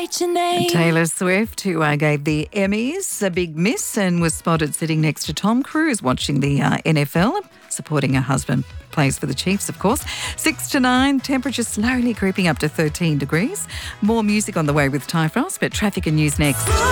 write your name. Taylor Swift, who gave the Emmys a big miss and was spotted sitting next to Tom Cruise watching the NFL, supporting her husband. Plays for the Chiefs, of course. 6 to 9, temperature slowly creeping up to 13 degrees. More music on the way with Ty Frost, but traffic and news next.